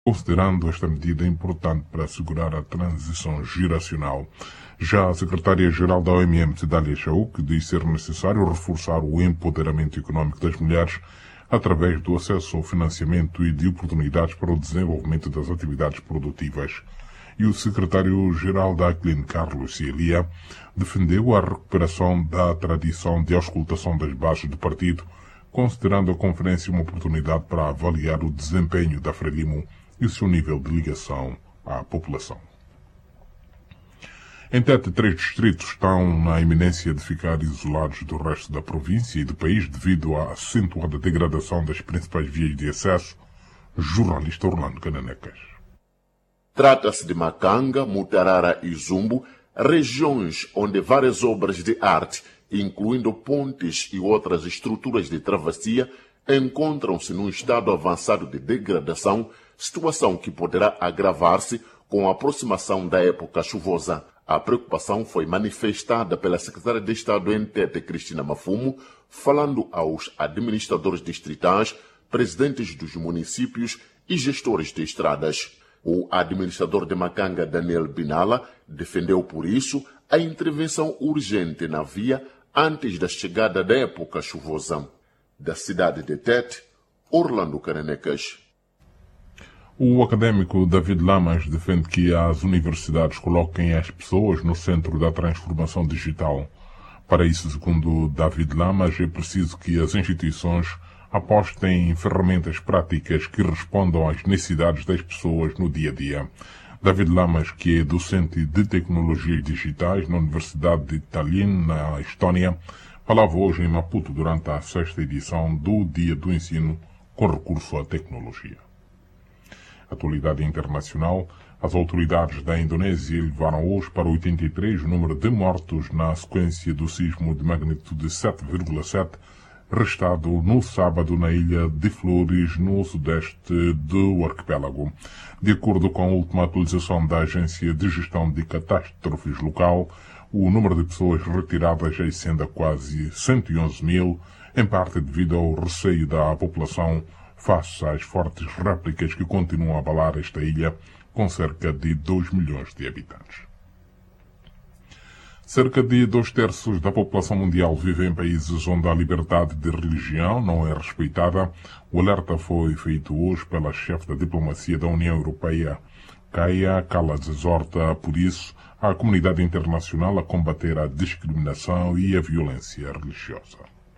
considerando esta medida importante para assegurar a transição geracional. Já a secretária-geral da OMM, Cidália Chauk, diz ser necessário reforçar o empoderamento econômico das mulheres através do acesso ao financiamento e de oportunidades para o desenvolvimento das atividades produtivas. E o secretário-geral da ACLIN, Carlos Cielia, defendeu a recuperação da tradição de auscultação das bases do partido, considerando a conferência uma oportunidade para avaliar o desempenho da Frelimo e o seu nível de ligação à população. Em Tete, 3 distritos estão na iminência de ficar isolados do resto da província e do país devido à acentuada degradação das principais vias de acesso. Jornalista Orlando Cananecas. Trata-se de Macanga, Mutarara e Zumbo, regiões onde várias obras de arte, incluindo pontes e outras estruturas de travessia, encontram-se num estado avançado de degradação, situação que poderá agravar-se com a aproximação da época chuvosa. A preocupação foi manifestada pela secretária de Estado em Tete, Cristina Mafumo, falando aos administradores distritais, presidentes dos municípios e gestores de estradas. O administrador de Macanga, Daniel Binala, defendeu por isso a intervenção urgente na via antes da chegada da época chuvosa. Da cidade de Tete, Orlando Cananecas. O académico David Lamas defende que as universidades coloquem as pessoas no centro da transformação digital. Para isso, segundo David Lamas, é preciso que as instituições apostem em ferramentas práticas que respondam às necessidades das pessoas no dia a dia. David Lamas, que é docente de tecnologias digitais na Universidade de Tallinn, na Estónia, falava hoje em Maputo durante a 6ª edição do Dia do Ensino com recurso à tecnologia. Atualidade internacional, as autoridades da Indonésia elevaram hoje para 83 o número de mortos na sequência do sismo de magnitude 7,7 registrado no sábado na ilha de Flores, no sudeste do arquipélago. De acordo com a última atualização da Agência de Gestão de Catástrofes Local, o número de pessoas retiradas já ascende a quase 111 mil, em parte devido ao receio da população face às fortes réplicas que continuam a abalar esta ilha, com cerca de 2 milhões de habitantes. Cerca de 2/3 da população mundial vive em países onde a liberdade de religião não é respeitada. O alerta foi feito hoje pela chefe da diplomacia da União Europeia, Kaja Kallas, exorta, por isso, a comunidade internacional a combater a discriminação e a violência religiosa.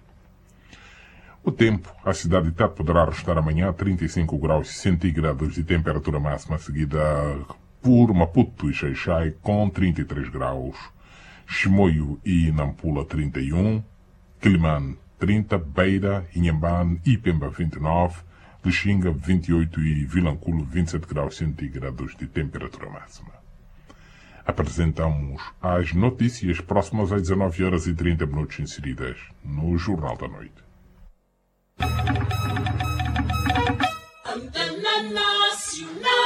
O tempo, a cidade de Tete poderá registrar amanhã 35 graus centígrados de temperatura máxima, seguida por Maputo e Xai-Xai com 33 graus. Chimoio e Nampula 31, Quilimane 30, Beira, Inhambane e Pemba 29, Lixinga 28 e Vilanculo 27 graus centígrados de temperatura máxima. Apresentamos as notícias próximas às 19h30 inseridas no Jornal da Noite. Antena Nacional.